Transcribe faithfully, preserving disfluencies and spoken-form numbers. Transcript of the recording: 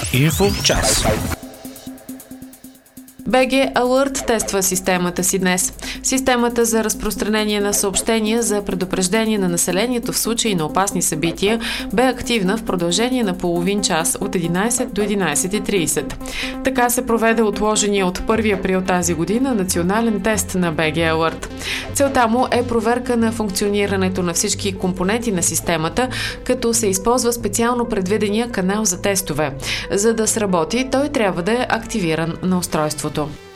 Info час. би джи Alert тества системата си днес. Системата за разпространение на съобщения за предупреждение на населението в случай на опасни събития бе активна в продължение на половин час от единайсет до единайсет и трийсет. Така се проведе отложения от първи април тази година национален тест на би джи Alert. Целта му е проверка на функционирането на всички компоненти на системата, като се използва специално предвидения канал за тестове. За да сработи, той трябва да е активиран на устройството.